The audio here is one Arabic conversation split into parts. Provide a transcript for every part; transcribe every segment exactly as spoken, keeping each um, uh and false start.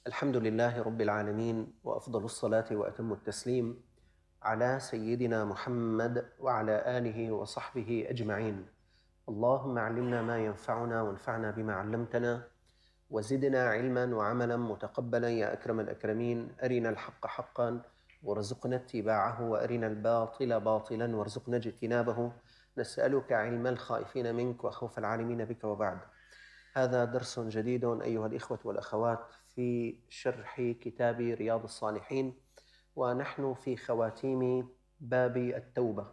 الحمد لله رب العالمين، وأفضل الصلاة وأتم التسليم على سيدنا محمد وعلى آله وصحبه أجمعين. اللهم علمنا ما ينفعنا وانفعنا بما علمتنا، وزدنا علما وعملا متقبلا يا أكرم الأكرمين. أرنا الحق حقا وارزقنا اتباعه، وأرنا الباطل باطلا وارزقنا اجتنابه. نسألك علم الخائفين منك وخوف العالمين بك. وبعد، هذا درس جديد أيها الإخوة والأخوات في شرح كتاب رياض الصالحين، ونحن في خواتيم باب التوبة.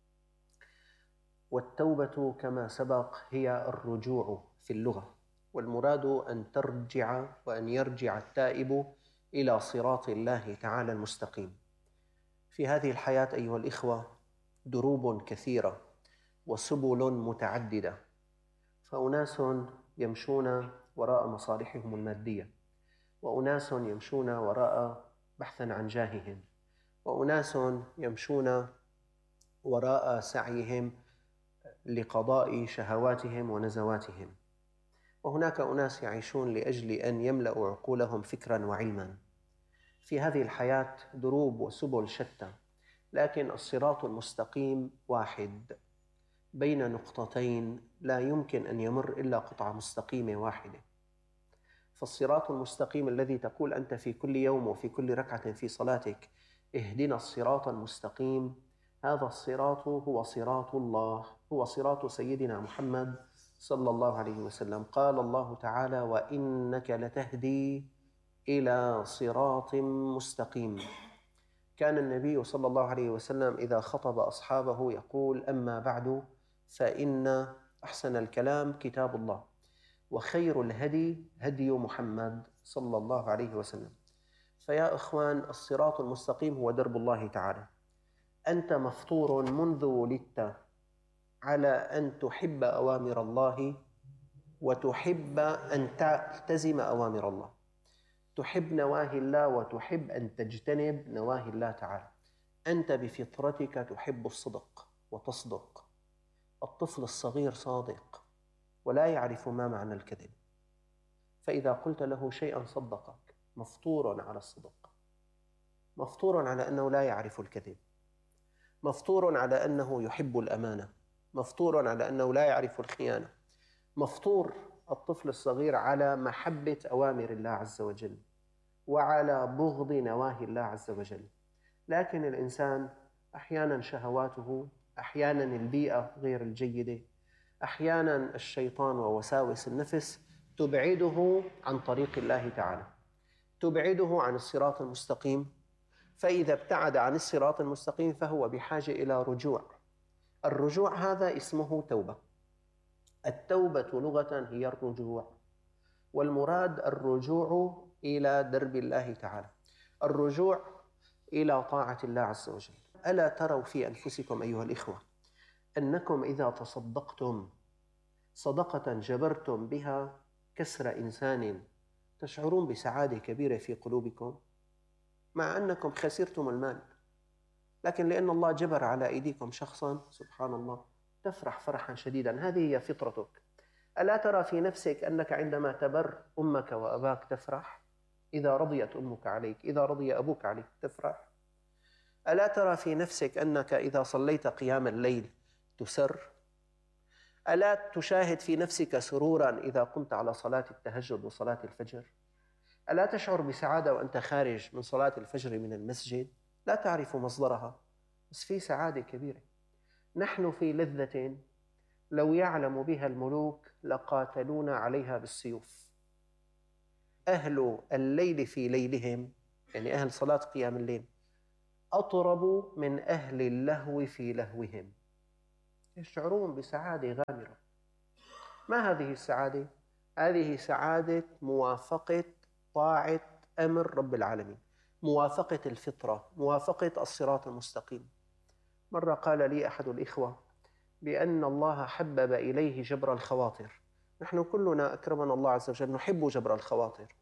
والتوبة كما سبق هي الرجوع في اللغة، والمراد أن ترجع وأن يرجع التائب إلى صراط الله تعالى المستقيم. في هذه الحياة أيها الإخوة دروب كثيرة وسبل متعددة، فأناس يمشون وراء مصالحهم المادية، وأناس يمشون وراء بحثا عن جاههم، وأناس يمشون وراء سعيهم لقضاء شهواتهم ونزواتهم، وهناك أناس يعيشون لأجل أن يملأوا عقولهم فكرا وعلما. في هذه الحياة دروب وسبل شتى، لكن الصراط المستقيم واحد بين نقطتين لا يمكن أن يمر إلا قطعة مستقيمة واحدة. فالصراط المستقيم الذي تقول أنت في كل يوم وفي كل ركعة في صلاتك اهدنا الصراط المستقيم، هذا الصراط هو صراط الله، هو صراط سيدنا محمد صلى الله عليه وسلم. قال الله تعالى: وإنك لتهدي إلى صراط مستقيم. كان النبي صلى الله عليه وسلم إذا خطب أصحابه يقول: أما بعد، فإن أحسن الكلام كتاب الله، وخير الهدي هدي محمد صلى الله عليه وسلم. فيا إخوان، الصراط المستقيم هو درب الله تعالى. أنت مفطور منذ ولدت على أن تحب أوامر الله وتحب أن تلتزم أوامر الله، تحب نواهي الله وتحب أن تجتنب نواهي الله تعالى. أنت بفطرتك تحب الصدق وتصدق. الطفل الصغير صادق ولا يعرف ما معنى الكذب، فإذا قلت له شيئا صدقك. مفطور على الصدق، مفطور على أنه لا يعرف الكذب، مفطور على أنه يحب الأمانة، مفطور على أنه لا يعرف الخيانة، مفطور الطفل الصغير على محبة أوامر الله عز وجل وعلى بغض نواهي الله عز وجل. لكن الإنسان أحيانا شهواته، أحيانا البيئة غير الجيدة، أحيانا الشيطان ووساوس النفس تبعده عن طريق الله تعالى، تبعده عن الصراط المستقيم. فإذا ابتعد عن الصراط المستقيم فهو بحاجة إلى رجوع. الرجوع هذا اسمه توبة. التوبة لغة هي الرجوع، والمراد الرجوع إلى درب الله تعالى، الرجوع إلى طاعة الله عز وجل. ألا تروا في أنفسكم أيها الإخوة أنكم إذا تصدقتم صدقة جبرتم بها كسر إنسان تشعرون بسعادة كبيرة في قلوبكم، مع أنكم خسرتم المال، لكن لأن الله جبر على أيديكم شخصا، سبحان الله، تفرح فرحا شديدا. هذه هي فطرتك. ألا ترى في نفسك أنك عندما تبر أمك وأباك تفرح؟ إذا رضيت أمك عليك، إذا رضي أبوك عليك تفرح؟ ألا ترى في نفسك أنك إذا صليت قيام الليل تسر؟ ألا تشاهد في نفسك سرورا إذا قمت على صلاة التهجد وصلاة الفجر؟ ألا تشعر بسعادة وأنت خارج من صلاة الفجر من المسجد؟ لا تعرف مصدرها، بس في سعادة كبيرة. نحن في لذة لو يعلم بها الملوك لقاتلونا عليها بالسيوف. أهل الليل في ليلهم، يعني أهل صلاة قيام الليل، أطرب من أهل اللهو في لهوهم، يشعرون بسعادة غامرة. ما هذه السعادة؟ هذه سعادة موافقة طاعة أمر رب العالمين، موافقة الفطرة، موافقة الصراط المستقيم. مرة قال لي أحد الإخوة بأن الله حبب إليه جبر الخواطر. نحن كلنا أكرمنا الله عز وجل نحب جبر الخواطر،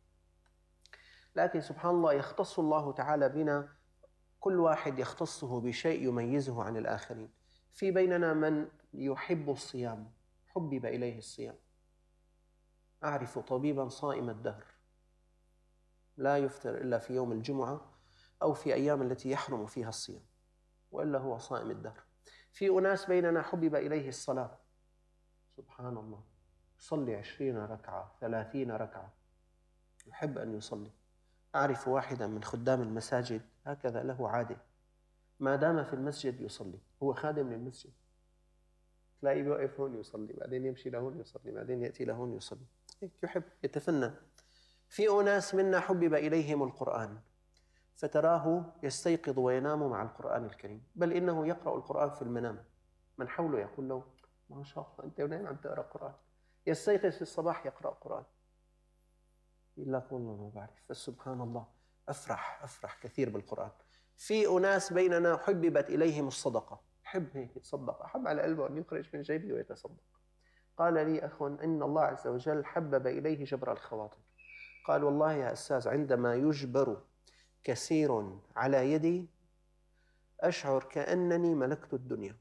لكن سبحان الله يختص الله تعالى بنا، كل واحد يختصه بشيء يميزه عن الآخرين. في بيننا من يحب الصيام، حبب إليه الصيام. أعرف طبيبا صائم الدهر، لا يفطر إلا في يوم الجمعة أو في أيام التي يحرم فيها الصيام، وإلا هو صائم الدهر. في أناس بيننا حبب إليه الصلاة، سبحان الله، يصلي عشرين ركعة ثلاثين ركعة، يحب أن يصلي. أعرف واحدا من خدام المساجد هكذا له عادة، ما دام في المسجد يصلي، هو خادم للمسجد، تلاقيه بيوقف هون يصلي، بعدين يمشي لهون يصلي، بعدين يأتي لهون يصلي، هيك يحب يتفنن. في أناس منا حبب إليهم القرآن، فتراه يستيقظ وينام مع القرآن الكريم، بل إنه يقرأ القرآن في المنام، من حوله يقول له ما شاء الله أنت ونايم عم تقرأ قرآن، يستيقظ في الصباح يقرأ قرآن، يقول لك والله ما بعرف، فسبحان الله أفرح أفرح كثير بالقرآن. في أناس بيننا حببت إليهم الصدقة، حب هيك يتصدق، أحب على قلبه أن يخرج من جيبه ويتصدق. قال لي أخ إن الله عز وجل حبب إليه جبر الخواطر، قال والله يا أستاذ عندما يجبر كثير على يدي أشعر كأنني ملكت الدنيا.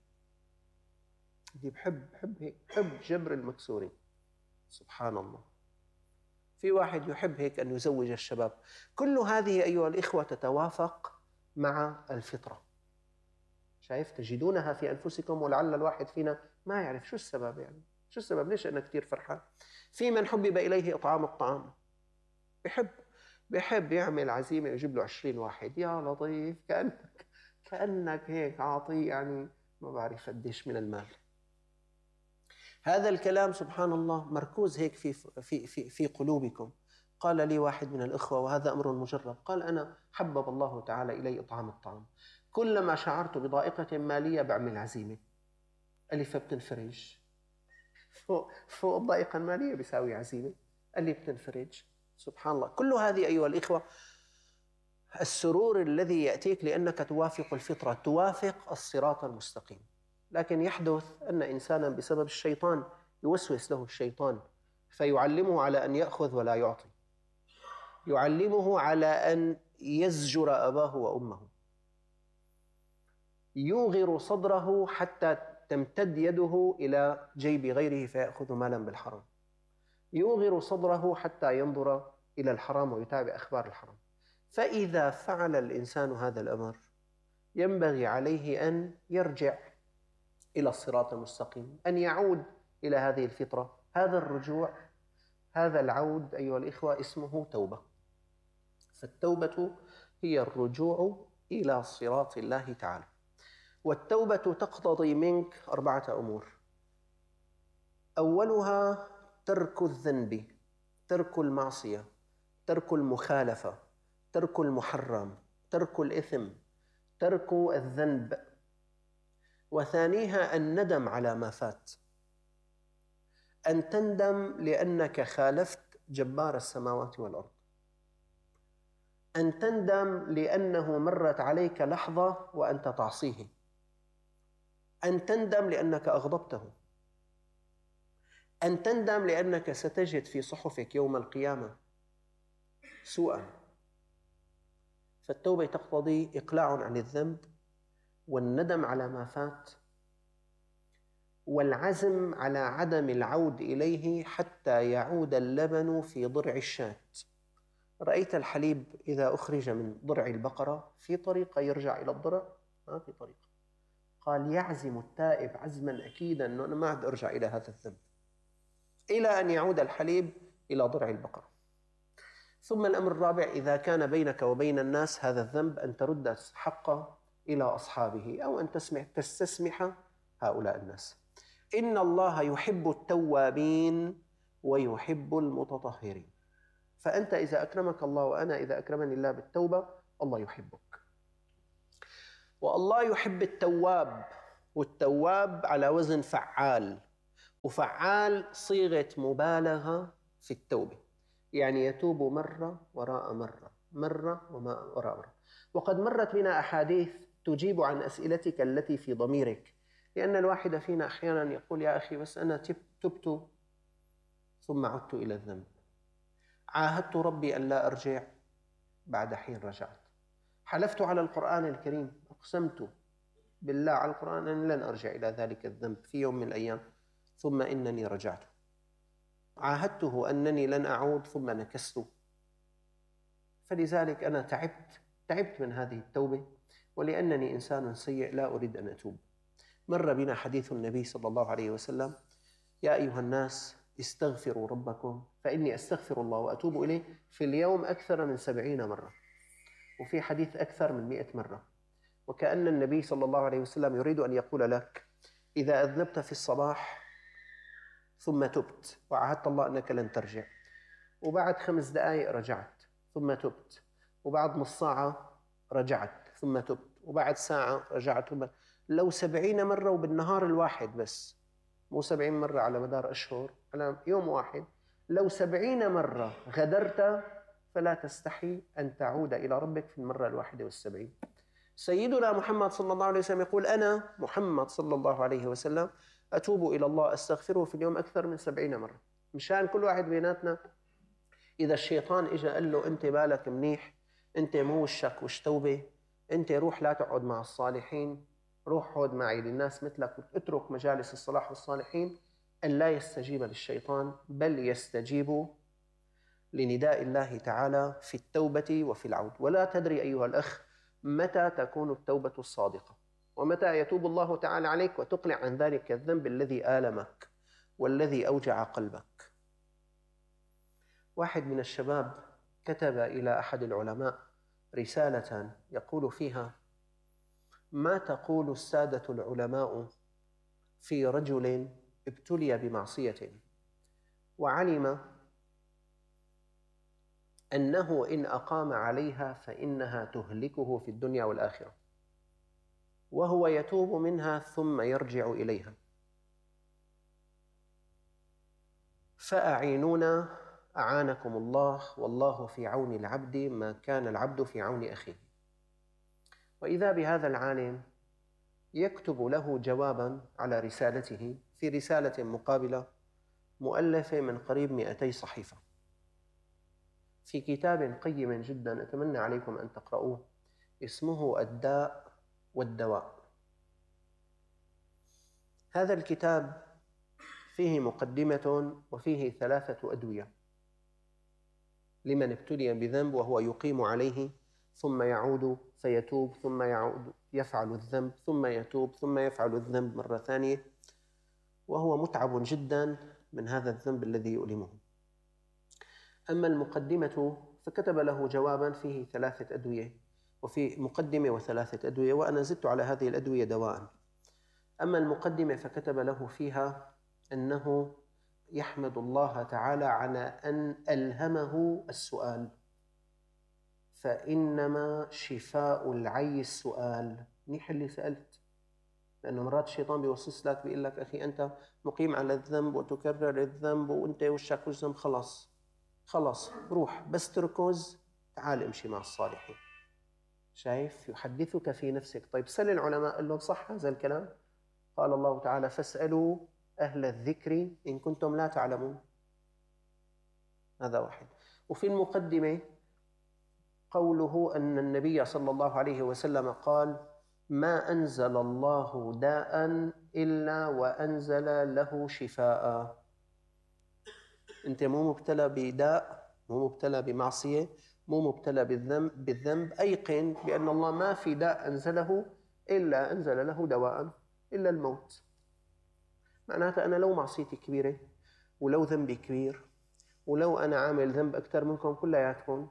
بحب بحب هيك، بحب جبر المكسورين، سبحان الله. في واحد يحب هيك أن يزوج الشباب. كل هذه أيها الإخوة تتوافق مع الفطرة. شايف، تجدونها في أنفسكم، ولعل الواحد فينا ما يعرف شو السبب، يعني شو السبب ليش أنا كثير فرحان. في من حبب إليه إطعام الطعام، بحب بحب يعمل عزيمة ويجيب له عشرين واحد، يا لطيف، كأنك كأنك هيك عاطي يعني ما بعرف قديش من المال. هذا الكلام سبحان الله مركوز هيك في في في في قلوبكم. قال لي واحد من الإخوة وهذا أمر مجرب، قال أنا حبب الله تعالى إلي إطعام الطعام، كلما شعرت بضائقة مالية بعمل عزيمة. قال لي فبتنفرج فوق فوق الضائقة المالية بيساوي عزيمة. قال لي بتنفرج. سبحان الله. كل هذه أيها الإخوة السرور الذي يأتيك لأنك توافق الفطرة، توافق الصراط المستقيم. لكن يحدث أن إنسانا بسبب الشيطان يوسوس له الشيطان فيعلمه على أن يأخذ ولا يعطي، يعلمه على أن يزجر أباه وأمه، يوغر صدره حتى تمتد يده إلى جيب غيره فيأخذ مالا بالحرام، يوغر صدره حتى ينظر إلى الحرام ويتابع أخبار الحرام. فإذا فعل الإنسان هذا الأمر ينبغي عليه أن يرجع إلى الصراط المستقيم، أن يعود إلى هذه الفطرة. هذا الرجوع، هذا العود أيها الإخوة اسمه توبة. فالتوبة هي الرجوع إلى صراط الله تعالى. والتوبة تقتضي منك أربعة أمور. أولها ترك الذنب، ترك المعصية، ترك المخالفة، ترك المحرم، ترك الإثم، ترك الذنب. وثانيها الندم على ما فات، أن تندم لأنك خالفت جبار السماوات والأرض، أن تندم لأنه مرت عليك لحظة وأنت تعصيه، أن تندم لأنك أغضبته، أن تندم لأنك ستجد في صحفك يوم القيامة سوءا. فالتوبة تقتضي إقلاع عن الذنب، والندم على ما فات، والعزم على عدم العود إليه حتى يعود اللبن في ضرع الشاة. رأيت الحليب إذا أخرج من ضرع البقرة في طريقة يرجع إلى الضرع؟ ما في طريقة. قال يعزم التائب عزما أكيدا أنه أنا ما عاد أرجع إلى هذا الذنب إلى أن يعود الحليب إلى ضرع البقرة. ثم الأمر الرابع، إذا كان بينك وبين الناس هذا الذنب، أن ترد حقه إلى أصحابه أو أن تسمح تستسمح هؤلاء الناس. إن الله يحب التوابين ويحب المتطهرين. فأنت إذا أكرمك الله وأنا إذا أكرمني الله بالتوبة، الله يحبك. والله يحب التواب، والتواب على وزن فعال، وفعال صيغة مبالغة في التوبة، يعني يتوب مرة وراء مرة، مرة وراء مرة. وقد مرت بنا أحاديث تجيب عن أسئلتك التي في ضميرك، لأن الواحد فينا أحيانا يقول يا أخي بس أنا تبت ثم عدت إلى الذنب، عاهدت ربي أن لا أرجع، بعد حين رجعت، حلفت على القرآن الكريم، أقسمت بالله على القرآن أن لن أرجع إلى ذلك الذنب في يوم من الأيام، ثم إنني رجعت، عاهدته أنني لن أعود ثم نكست. فلذلك أنا تعبت تعبت من هذه التوبة، ولأنني إنسان سيء لا أريد أن أتوب. مر بنا حديث النبي صلى الله عليه وسلم: يا أيها الناس استغفروا ربكم فإني أستغفر الله وأتوب إليه في اليوم أكثر من سبعين مرة، وفي حديث أكثر من مئة مرة. وكأن النبي صلى الله عليه وسلم يريد أن يقول لك: إذا أذنبت في الصباح ثم تبت وعهدت الله أنك لن ترجع، وبعد خمس دقائق رجعت ثم تبت، وبعد نص ساعة رجعت ثم تبت، وبعد ساعة رجعت ثم، لو سبعين مرة وبالنهار الواحد بس، مو سبعين مرة على مدار أشهر، على يوم واحد، لو سبعين مرة غدرت فلا تستحي أن تعود إلى ربك في المرة الواحدة والسبعين. سيدنا محمد صلى الله عليه وسلم يقول: أنا محمد صلى الله عليه وسلم أتوب إلى الله أستغفره في اليوم أكثر من سبعين مرة. مشان كل واحد بيناتنا إذا الشيطان إجا قال له: أنت بالك منيح، أنت مو وشك وش توبة، أنت روح لا تقعد مع الصالحين، روح اقعد معي للناس مثلك واترك مجالس الصلاح والصالحين، أن لا يستجيب للشيطان، بل يستجيب لنداء الله تعالى في التوبة وفي العود. ولا تدري أيها الأخ متى تكون التوبة الصادقة، ومتى يتوب الله تعالى عليك وتقلع عن ذلك الذنب الذي آلمك والذي أوجع قلبك. واحد من الشباب كتب إلى أحد العلماء رسالة يقول فيها: ما تقول السادة العلماء في رجل ابتلي بمعصية وعلم أنه إن أقام عليها فإنها تهلكه في الدنيا والآخرة، وهو يتوب منها ثم يرجع إليها، فأعينونا أعانكم الله، والله في عون العبد ما كان العبد في عون أخيه. وإذا بهذا العالم يكتب له جوابا على رسالته في رسالة مقابلة مؤلفة من قريب مئتي صحيفة، في كتاب قيم جدا أتمنى عليكم أن تقرؤوه، اسمه الداء والدواء. هذا الكتاب فيه مقدمة وفيه ثلاثة أدوية لمن ابتلي بذنب وهو يقيم عليه، ثم يعود فيتوب، ثم يعود يفعل الذنب، ثم يتوب، ثم يفعل الذنب مرة ثانية، وهو متعب جدا من هذا الذنب الذي يؤلمه. أما المقدمة فكتب له جوابا فيه ثلاثة أدوية، وفي مقدمة وثلاثة أدوية، وأنا زدت على هذه الأدوية دواء. أما المقدمة فكتب له فيها أنه يحمد الله تعالى على أن ألهمه السؤال، فإنما شفاء العي السؤال. منيح اللي سألت، لأنه مرات الشيطان بيوسوس لك بيقول لك: أخي أنت مقيم على الذنب وتكرر الذنب وأنت وشك وش ذنب، خلاص خلاص روح بس تركز، تعال امشي مع الصالحين. شايف؟ يحدثك في نفسك. طيب سل العلماء، قال لهم: صح هذا الكلام؟ قال الله تعالى: فاسألوا أهل الذكر إن كنتم لا تعلمون. هذا واحد. وفي المقدمة قوله أن النبي صلى الله عليه وسلم قال: ما أنزل الله داء إلا وأنزل له شفاء. أنت مو مبتلى بداء، مو مبتلى بمعصية، مو مبتلى بالذنب بالذنب أيقن بأن الله ما في داء أنزله إلا أنزل له دواء، إلا الموت. معناتها أنا لو معصيتي كبيرة، ولو ذنبي كبير، ولو أنا عامل ذنب أكثر منكم كلياتكم،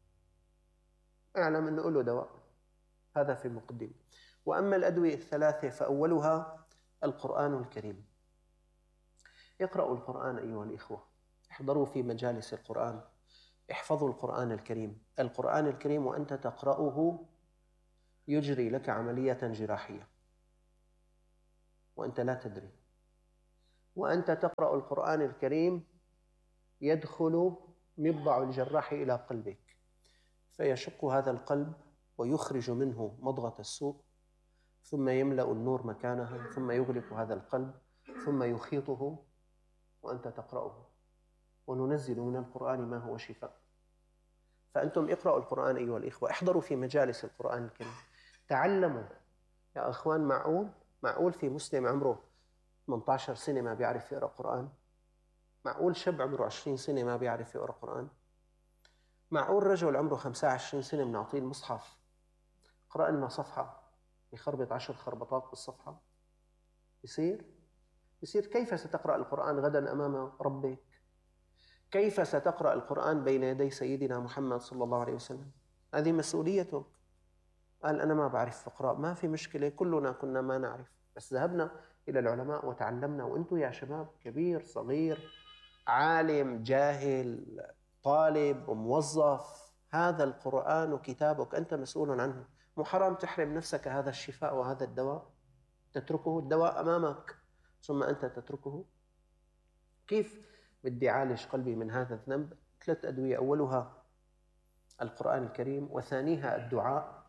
أعلم أنه له دواء. هذا في المقدمة. وأما الأدوية الثلاثة فأولها القرآن الكريم. اقرأوا القرآن أيها الإخوة، احضروا في مجالس القرآن، احفظوا القرآن الكريم. القرآن الكريم وأنت تقرأه يجري لك عملية جراحية وأنت لا تدري. وأنت تقرأ القرآن الكريم يدخل مبضع الجراح إلى قلبك، فيشق هذا القلب ويخرج منه مضغة السوء، ثم يملأ النور مكانها، ثم يغلق هذا القلب، ثم يخيطه وأنت تقرأه. وننزل من القرآن ما هو شفاء. فأنتم اقرأوا القرآن أيها الإخوة، احضروا في مجالس القرآن الكريم، تعلموا يا أخوان. معقول معقول في مسلم عمره ثمانية عشر سنة ما بيعرف يقرأ قرآن؟ معقول شاب عمره عشرين سنة ما بيعرف يقرأ قرآن؟ معقول رجل عمره خمسة وعشرين سنة بنعطيه المصحف اقرأ لنا صفحة يخربط عشر خربطات بالصفحة؟ يصير؟ يصير. كيف ستقرأ القرآن غدا أمام ربك؟ كيف ستقرأ القرآن بين يدي سيدنا محمد صلى الله عليه وسلم؟ هذه مسؤوليتك. قال أنا ما بعرف أقرأ، ما في مشكلة، كلنا كنا ما نعرف، بس ذهبنا إلى العلماء وتعلمنا. وأنتم يا شباب كبير صغير عالم جاهل طالب وموظف، هذا القرآن كتابك، أنت مسؤول عنه. مو حرام تحرم نفسك هذا الشفاء وهذا الدواء؟ تتركه، الدواء أمامك ثم أنت تتركه. كيف بدي أعالج قلبي من هذا الذنب؟ ثلاث أدوية، أولها القرآن الكريم، وثانيها الدعاء.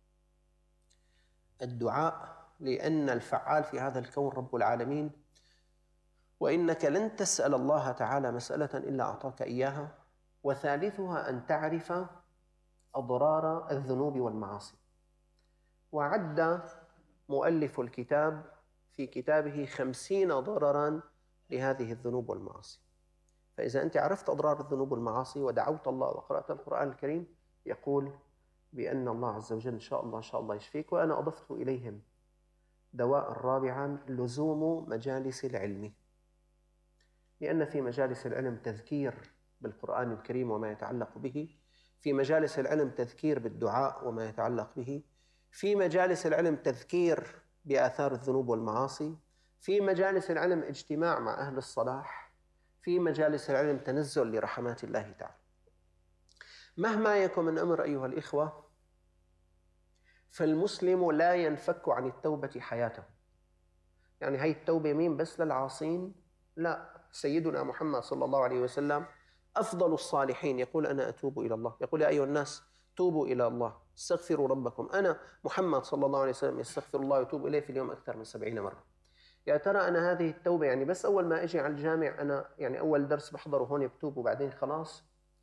الدعاء لأن الفعال في هذا الكون رب العالمين، وإنك لن تسأل الله تعالى مسألة إلا أعطاك إياها. وثالثها أن تعرف أضرار الذنوب والمعاصي. وعد مؤلف الكتاب في كتابه خمسين ضرراً لهذه الذنوب والمعاصي. فإذا أنت عرفت أضرار الذنوب والمعاصي ودعوت الله وقرأت القرآن الكريم، يقول بأن الله عز وجل إن شاء الله إن شاء الله يشفيك. وأنا أضفت إليهم دواء رابعاً، لزوم مجالس العلم، لأن في مجالس العلم تذكير بالقرآن الكريم وما يتعلق به، في مجالس العلم تذكير بالدعاء وما يتعلق به، في مجالس العلم تذكير بآثار الذنوب والمعاصي، في مجالس العلم اجتماع مع أهل الصلاح، في مجالس العلم تنزل لرحمات الله تعالى. مهما يكن من أمر أيها الإخوة، فالمسلم لا ينفك عن التوبة حياته. يعني هي التوبة مين بس للعاصين؟ لا، سيدنا محمد صلى الله عليه وسلم أفضل الصالحين يقول أنا أتوب إلى الله، يقول يا أيها الناس توبوا إلى الله استغفروا ربكم. أنا محمد صلى الله عليه وسلم يستغفر الله ويتوب إليه في اليوم أكثر من سبعين مرة. يا ترى أنا هذه التوبة يعني بس أول ما أجي على الجامع أنا يعني أول درس بحضره هون بتوب وبعدين خلاص؟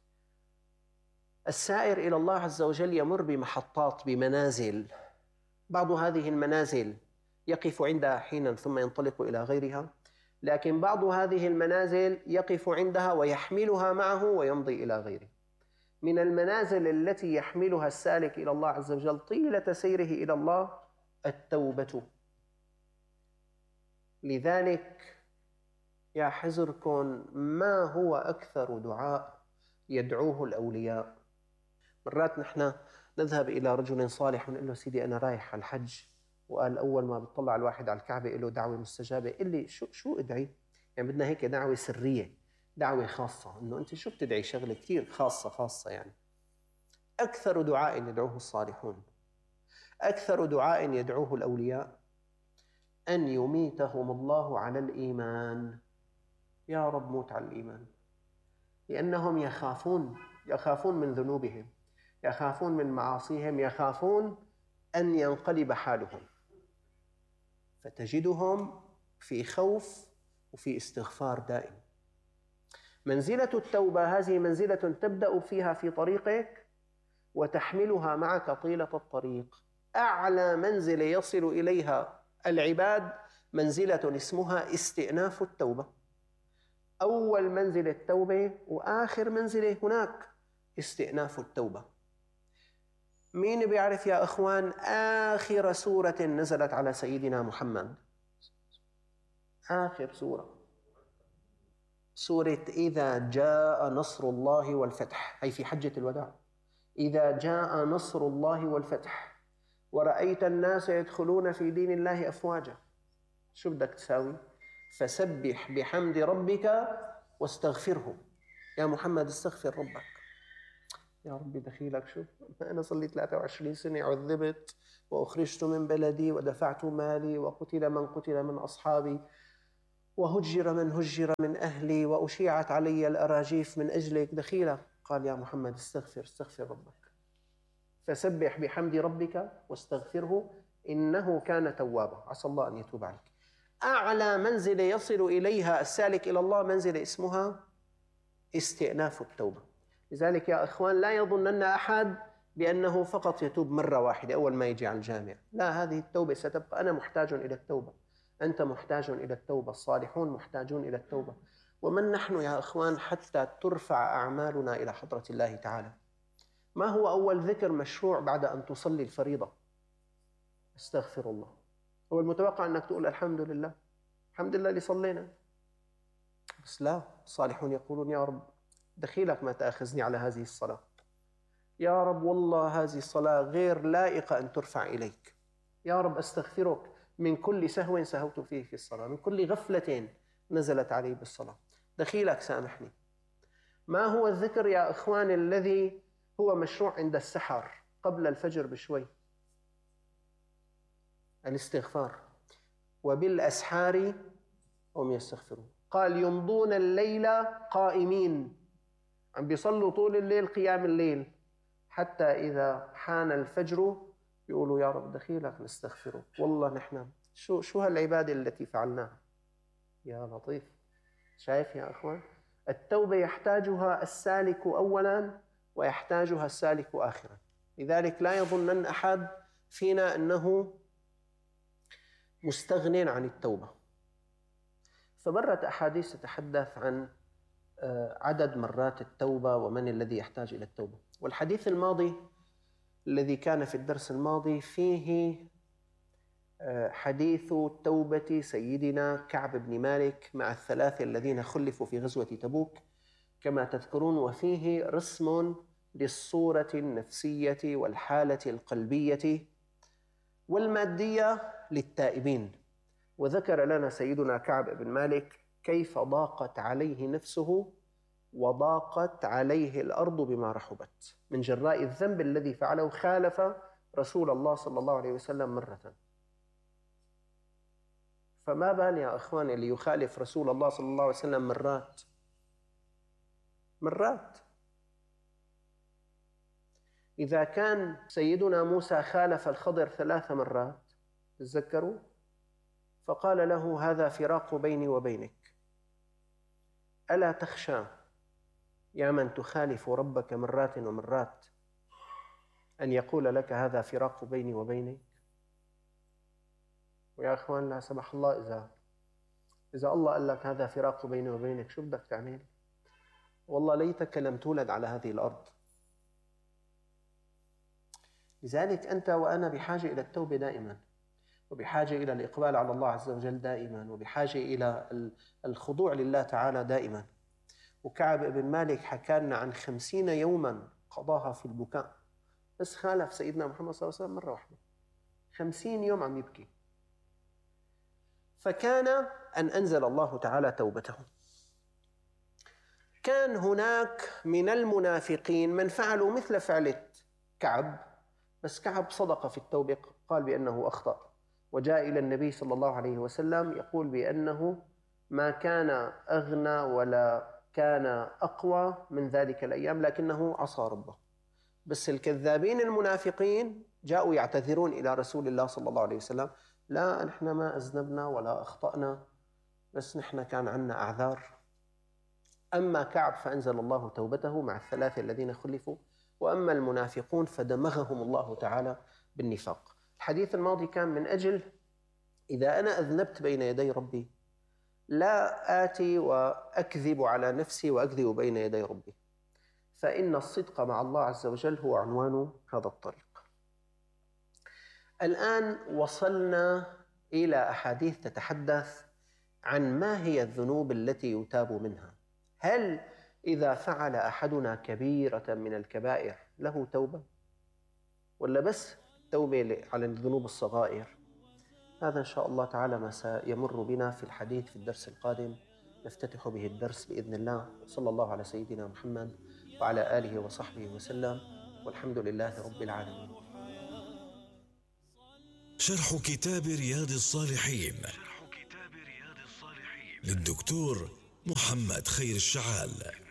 السائر إلى الله عز وجل يمر بمحطات، بمنازل، بعض هذه المنازل يقف عندها حينا ثم ينطلق إلى غيرها، لكن بعض هذه المنازل يقف عندها ويحملها معه ويمضي إلى غيره. من المنازل التي يحملها السالك إلى الله عز وجل طيلة سيره إلى الله التوبة. لذلك يا حزركم ما هو أكثر دعاء يدعوه الأولياء؟ مرات نحن نذهب إلى رجل صالح ونقول له سيدي أنا رايح على الحج، وقال أول ما بيطلع الواحد على الكعبة له دعوة مستجابة، قل لي شو شو أدعي؟ يعني بدنا هيك دعوة سرية، دعوة خاصة، إنه أنت شو بتدعي؟ شغلة كتير خاصة خاصة يعني. أكثر دعاء يدعوه الصالحون، أكثر دعاء يدعوه الأولياء أن يميتهم الله على الإيمان. يا رب موت على الإيمان، لأنهم يخافون يخافون من ذنوبهم، يخافون من معاصيهم، يخافون أن ينقلب حالهم، فتجدهم في خوف وفي استغفار دائم. منزلة التوبة هذه منزلة تبدأ فيها في طريقك وتحملها معك طيلة الطريق. أعلى منزلة يصل إليها العباد منزلة اسمها استئناف التوبة. أول منزلة التوبة وآخر منزلة هناك استئناف التوبة. مين بيعرف يا أخوان آخر سورة نزلت على سيدنا محمد؟ آخر سورة سورة إذا جاء نصر الله والفتح، هي في حجة الوداع. إذا جاء نصر الله والفتح ورأيت الناس يدخلون في دين الله أفواجا، شو بدك تساوي؟ فسبح بحمد ربك واستغفره. يا محمد استغفر ربك. يا ربي دخيلك شو؟ أنا صلي ثلاثة وعشرين سنة عذبت وأخرجت من بلدي ودفعت مالي وقتل من قتل من أصحابي وهجر من هجر من أهلي وأشيعت علي الأراجيف من أجلك، دخيلك. قال يا محمد استغفر استغفر ربك، فسبح بحمد ربك واستغفره إنه كان توابا، عسى الله أن يتوب عليك. أعلى منزلة يصل إليها السالك إلى الله منزلة اسمها استئناف التوبة. لذلك يا أخوان لا يظنن أحد بأنه فقط يتوب مرة واحدة أول ما يجي على الجامع، لا، هذه التوبة ستبقى. أنا محتاج إلى التوبة، أنت محتاج إلى التوبة، الصالحون محتاجون إلى التوبة. ومن نحن يا أخوان حتى ترفع أعمالنا إلى حضرة الله تعالى؟ ما هو أول ذكر مشروع بعد أن تصلي الفريضة؟ استغفر الله. هو المتوقع أنك تقول الحمد لله، الحمد لله اللي صلينا. بس لا، الصالحون يقولون يا رب دخيلك ما تأخذني على هذه الصلاة، يا رب والله هذه الصلاة غير لائقة أن ترفع إليك، يا رب أستغفرك من كل سهو سهوت فيه في الصلاة، من كل غفلة نزلت علي بالصلاة، دخيلك سامحني. ما هو الذكر يا إخوان الذي هو مشروع عند السحر قبل الفجر بشوي؟ الاستغفار. وبالأسحار هم يستغفرون. قال يمضون الليل قائمين، عم بيصلوا طول الليل قيام الليل، حتى إذا حان الفجر يقولوا يا رب دخيلك نستغفرك، والله نحن شو شو هالعبادة التي فعلناها. يا لطيف. شايف يا أخوان؟ التوبة يحتاجها السالك أولا ويحتاجها السالك آخرا. لذلك لا يظنن أحد فينا أنه مستغن عن التوبة. فمرت أحاديث تتحدث عن عدد مرات التوبة ومن الذي يحتاج إلى التوبة. والحديث الماضي الذي كان في الدرس الماضي فيه حديث توبة سيدنا كعب بن مالك مع الثلاثة الذين خلفوا في غزوة تبوك كما تذكرون، وفيه رسم للصورة النفسية والحالة القلبية والمادية للتائبين. وذكر لنا سيدنا كعب بن مالك كيف ضاقت عليه نفسه وضاقت عليه الأرض بما رحبت من جراء الذنب الذي فعله، خالف رسول الله صلى الله عليه وسلم مرة. فما بال يا أخوان اللي يخالف رسول الله صلى الله عليه وسلم مرات مرات. إذا كان سيدنا موسى خالف الخضر ثلاث مرات تذكروا، فقال له هذا فراق بيني وبينك، ألا تخشى يا من تخالف ربك مرات ومرات أن يقول لك هذا فراق بيني وبينك؟ ويا أخوان لا سمح الله إذا إذا الله قال لك هذا فراق بيني وبينك شو بدك تعمل؟ والله ليتك لم تولد على هذه الأرض. لذلك أنت وأنا بحاجة إلى التوبة دائما، وبحاجة إلى الإقبال على الله عز وجل دائما، وبحاجة إلى الخضوع لله تعالى دائما. وكعب بن مالك حكى لنا عن خمسين يوما قضاها في البكاء، بس خالف سيدنا محمد صلى الله عليه وسلم مرة واحدة، خمسين يوم عم يبكي. فكان أن أنزل الله تعالى توبته. كان هناك من المنافقين من فعلوا مثل فعلة كعب، بس كعب صدق في التوبة، قال بأنه أخطأ، وجاء إلى النبي صلى الله عليه وسلم يقول بأنه ما كان أغنى ولا كان أقوى من ذلك الأيام لكنه عصى ربه. بس الكذابين المنافقين جاءوا يعتذرون إلى رسول الله صلى الله عليه وسلم، لا نحن ما أذنبنا ولا أخطأنا، بس نحن كان عنا أعذار. أما كعب فأنزل الله توبته مع الثلاثة الذين خلفوا، وأما المنافقون فدمغهم الله تعالى بالنفاق. الحديث الماضي كان من أجل إذا أنا أذنبت بين يدي ربي لا آتي وأكذب على نفسي وأكذب بين يدي ربي، فإن الصدق مع الله عز وجل هو عنوان هذا الطريق. الآن وصلنا إلى أحاديث تتحدث عن ما هي الذنوب التي يتاب منها. هل إذا فعل أحدنا كبيرة من الكبائر له توبة؟ ولا بس توبة على الذنوب الصغائر؟ هذا إن شاء الله تعالى ما سيمر بنا في الحديث في الدرس القادم، نفتتح به الدرس بإذن الله. صلى الله على سيدنا محمد وعلى آله وصحبه وسلم، والحمد لله رب العالمين. شرح كتاب رياض الصالحين للدكتور محمد خير الشعال.